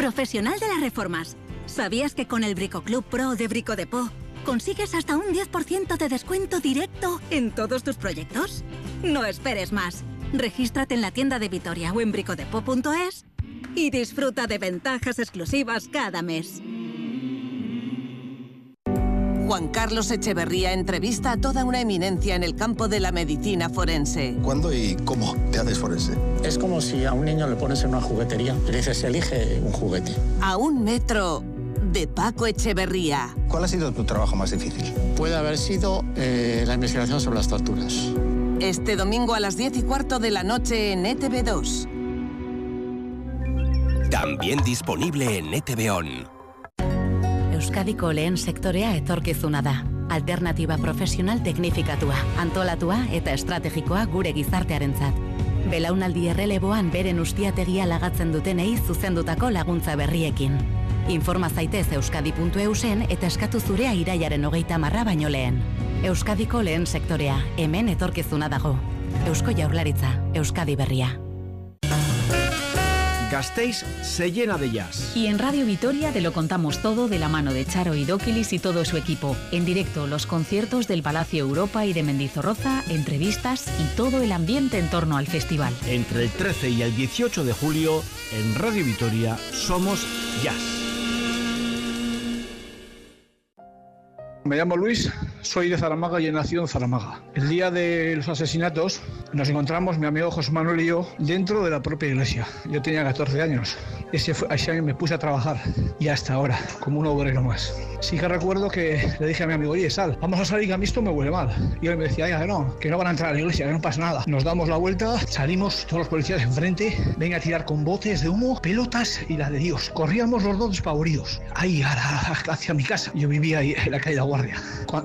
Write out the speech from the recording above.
Profesional de las reformas. ¿Sabías que con el Bricoclub Pro de Brico Depot consigues hasta un 10% de descuento directo en todos tus proyectos? No esperes más. Regístrate en la tienda de Vitoria o en bricodepot.es y disfruta de ventajas exclusivas cada mes. Juan Carlos Echeverría entrevista a toda una eminencia en el campo de la medicina forense. ¿Cuándo y cómo te haces forense? Es como si a un niño le pones en una juguetería y le dices, elige un juguete. A un metro de Paco Echeverría. ¿Cuál ha sido tu trabajo más difícil? Puede haber sido la investigación sobre las torturas. Este domingo a las 10:15 de la noche en ETV2. También disponible en ETV On. Euskadiko lehen sektorea etorkizuna da. Alternatiba profesional teknifikatua, antolatua eta estrategikoa gure gizartearentzat. Belaunaldi erreleboan beren ustiategia lagatzen dutenei zuzendutako laguntza berriekin. Informa zaitez euskadi.eusen eta eskatu zurea irailaren 30 baino lehen. Euskadiko lehen sektorea, hemen etorkizuna dago. Eusko Jaurlaritza, Euskadi berria. Gasteiz se llena de jazz. Y en Radio Vitoria te lo contamos todo de la mano de Charo Idóquilis y todo su equipo. En directo, los conciertos del Palacio Europa y de Mendizorroza, entrevistas y todo el ambiente en torno al festival. Entre el 13 y el 18 de julio, en Radio Vitoria, somos jazz. Me llamo Luis, soy de Zaramaga y he nacido en Zaramaga. El día de los asesinatos nos encontramos mi amigo José Manuel y yo dentro de la propia iglesia. Yo tenía 14 años. Ese año me puse a trabajar y hasta ahora, como un obrero más. Sí que recuerdo que le dije a mi amigo, oye, sal, vamos a salir que a mí esto me huele mal. Y él me decía, ya, que no van a entrar a la iglesia, que no pasa nada. Nos damos la vuelta, salimos todos los policías enfrente, venga a tirar con botes de humo, pelotas y la de Dios. Corríamos los dos despavoridos. Ahí, hacia mi casa. Yo vivía ahí en la calle La Guardia.